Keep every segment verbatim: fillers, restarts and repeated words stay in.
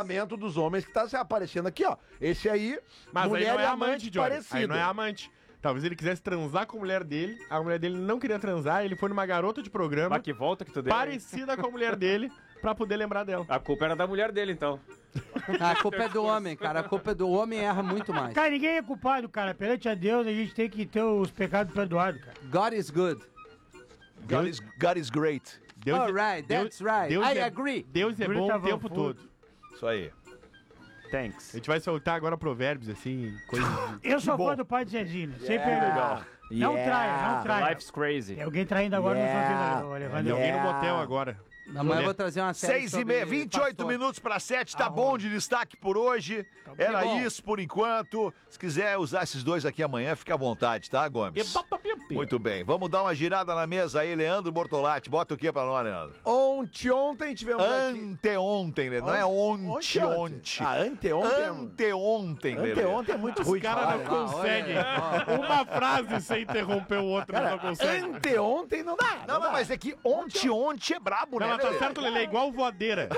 comportamento dos homens que tá se aparecendo aqui, ó. Esse aí, Mas mulher aí não é e amante, Johnny. parecida. Aí não é amante. Talvez ele quisesse transar com a mulher dele, a mulher dele não queria transar, ele foi numa garota de programa Mas que volta que tu deu. parecida com a mulher dele pra poder lembrar dela. A culpa era da mulher dele, então. A culpa é do homem, cara. A culpa é do homem, erra muito mais. Cara, ninguém é culpado, cara. Perante a Deus, a gente tem que ter os pecados perdoados, cara. God is good. God is, God is great. Deus, Alright, that's right. Deus I é, agree. Deus é Agree bom tá o tempo bom, todo. Isso aí. Thanks. A gente vai soltar agora provérbios, assim, coisas de... Eu sou fã do pai de Zezinho. Sempre Yeah. Não Yeah. traia, não traia. Life's crazy. Tem alguém traindo agora Yeah. na sua vida, ô, Tem Alejandro. alguém no Yeah. motel agora. Amanhã eu vou trazer uma série Seis e meia, vinte e oito pastor. minutos para sete, tá bom de destaque por hoje. Era bom. isso por enquanto. Se quiser usar esses dois aqui amanhã, fica à vontade, tá, Gomes? Muito bem, vamos dar uma girada na mesa aí, Leandro Bortolatti. Bota o que pra nós, Leandro? Ontem, ontem tivemos aqui... Anteontem, né? Não é ontem, ontem. Ah, anteontem. é- Anteontem, Lelê. Anteontem é muito ruim. Os caras não falar, né? conseguem uma frase sem interromper o outro, não Cara, consegue. anteontem não dá. Não, não, dá. mas é que ontem, ontem é brabo, Não, né, mas tá Lelê? certo, Lelê, é igual voadeira.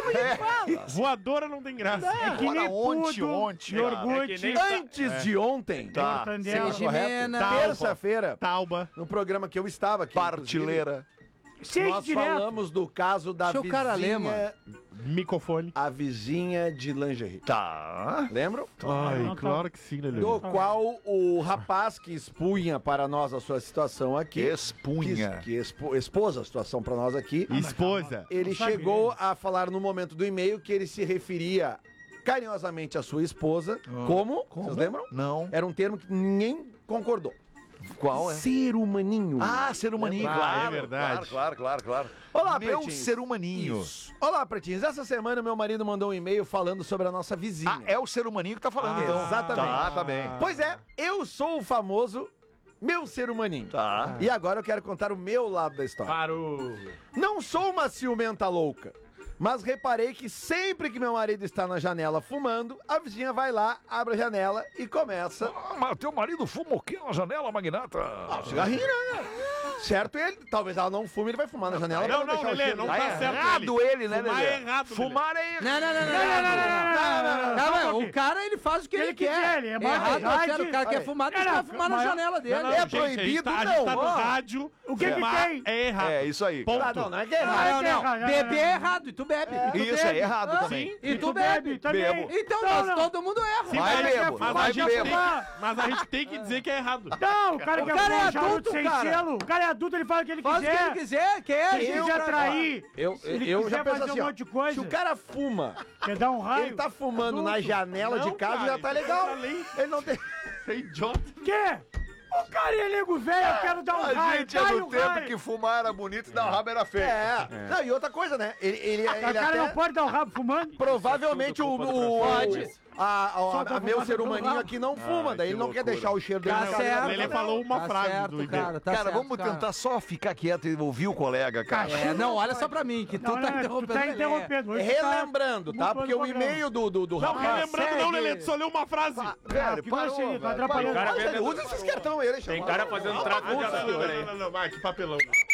Voadora não tem graça. É que nem Agora, ontem, pudo, ontem, cara. Iogurte, É que nem- Antes de ontem, Tá. Tandela. Sem Jimena. Tá. terça-feira, Tauba. no programa que eu estava aqui, Partilheira. Seis nós direto. falamos do caso da Deixa o cara ler, vizinha, Microfone. a vizinha de lingerie. Tá. Lembram? Ai, não, tá. claro que sim, Lelê. Do qual o rapaz que expunha para nós a sua situação aqui, Expunha. que, que expo, expôs a situação para nós aqui, Esposa. ele Não sabe chegou ele. a falar no momento do e-mail que ele se referia carinhosamente à sua esposa, como? Vocês lembram? Não. Era um termo que ninguém concordou. Qual é? Ser humaninho. Ah, ser humaninho, Ah, claro. é verdade. Claro, claro, claro, claro. Olá, Meu pretinhos. ser humaninho. Isso. Olá, pretinhos. Essa semana meu marido mandou um e-mail falando sobre a nossa vizinha. Ah, é o ser humaninho que tá falando, Ah, então. exatamente. Tá, tá bem. Pois é, eu sou o famoso meu ser humaninho. Tá. E agora eu quero contar o meu lado da história. Parou. Não sou uma ciumenta louca, mas reparei que sempre que meu marido está na janela fumando, a vizinha vai lá, abre a janela e começa... Ah, mas teu marido fuma o quê na janela, magnata? Ah, cigarrinho, né? Certo ele, talvez ela não fume, ele vai fumar na janela. Não, pra não, deixar o Lelê, cheiro não dele. tá é certo errado ele, né, Fumar Lelê? é errado, Fumar é errado. Não, não, não, não, não, não, não, não, não, não, o cara, ele faz o que ele, Ele que quer. quer, ele é mais errado, verdade. sério, o cara Olha quer aí. fumar, deixa Não, ele fumar na mas- janela dele. Não, não, É gente, proibido, a gente tá, A não, gente tá no ó. rádio. O que que fumar tem? É errado. É, isso aí. Ponto. Ah, não, não é que é Não, errado. não, não. errado, Beber é não. errado, e tu bebe. E tu Isso bebe. é errado Ah, também. E tu bebe. também. Bebo. Então, Não, nós, não. todo mundo erra. Sim, Vai, mas- bebo, mas, vai, a gente bebo. tem, mas a gente tem que dizer que é errado. Não, o cara O quer cara é fumar um charuto adulto, sem cara. selo. O cara é adulto, ele fala o que ele Faz o que quiser. ele quiser, quer. Se ele eu- quiser trair, Eu, se ele eu quiser já penso fazer assim, um ó, monte de coisa, se o cara fuma, quer dar um raio. ele tá fumando na adulto. janela Não, de casa, cara, já tá isso legal. tá além. Ele não tem... Você é idiota. Quê? O cara é nego velho, eu quero dar um A raio. gente é dá-lhe do um tempo raio. que fumar era bonito e dar o rabo era feio. É. Não, e outra coisa, né? Ele, ele, O ele cara até... não pode dar o rabo fumando. Provavelmente o, Tudo culpa do o, Pode. a, a, Só a, tá a meu fumando ser do humaninho rabo. aqui não fuma, Ai, daí ele que não quer loucura. deixar o cheiro dele Tá na casa. certo. Ele falou uma Tá frase certo, do cara, tá Cara, certo, vamos cara. tentar só ficar quieto e ouvir o colega, cara. É, não, olha só pra mim, que tu Não, tá não, interrompendo. tu tá Lelê. interrompendo. Hoje tu tá Relembrando, tá? mudando Porque o programa. e-mail do, do, do Não, rapaz... relembrando não, Lelê, tu só leu uma frase. Velho, que vai ser, parou, tá velho, atrapalhando. parou. O cara Olha, vendo- usa esses cartão aí, ele Tem cara fazendo tráfico de Não, açúcar não, aí. não, não, vai, que papelão.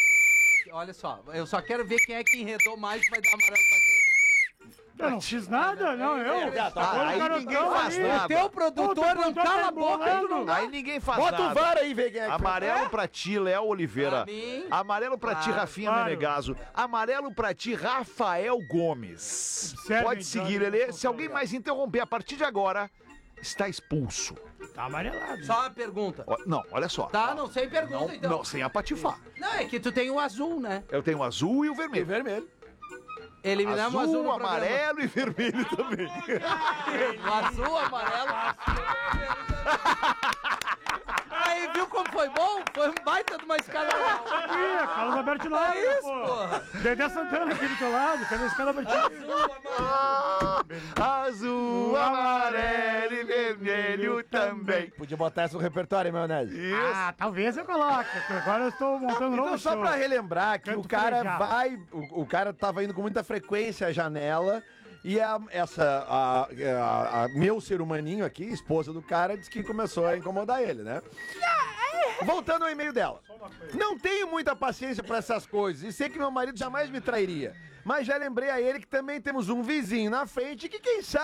Olha só, eu só quero ver quem é que enredou mais e vai dar amarelo pra quem. Eu não fiz nada, não, eu. Já tá, Olha o aí garotão ninguém faz ali. nada. O teu produtor Pô, não o produtor cala tá a boca, tu não dá. Aí ninguém faz Bota o nada. VAR aí, vê quem é que Amarelo pra ti, Léo Oliveira. Pra mim. Amarelo pra ti, Claro, Rafinha claro. Menegaso. Amarelo pra ti, Rafael Gomes. Observe, Pode então, seguir, eu Lelê. vou Se alguém pegar. mais interromper a partir de agora, está expulso. Tá amarelado. Só uma pergunta. Ó, Não, olha só. Tá, não sei pergunta, Não, então. não, sem apatifar. Não, é que tu tem o azul, né? Eu tenho o azul e o E vermelho. vermelho. Eliminamos o azul Azul, no programa. amarelo e vermelho também. O azul, amarelo. Aí, viu como foi bom? Foi um baita de uma escala. Ih, Carlos Alberto Nobre, É isso, pô. porra. Dedé Santana aqui do teu lado, cadê esse cara Albertinho? Azul, amarelo e vermelho também. Podia botar isso no repertório, hein, maionese? Ah, talvez eu coloque, porque agora eu estou montando um novo Então, só show. pra relembrar que Canto o cara frejado. vai. O, o cara tava indo com muita frequência à janela. E a, essa, a, a- a- meu ser humaninho aqui, esposa do cara, disse que começou a incomodar ele, né? Voltando ao e-mail dela. Não tenho muita paciência pra essas coisas e sei que meu marido jamais me trairia. Mas já lembrei a ele que também temos um vizinho na frente que, quem sabe,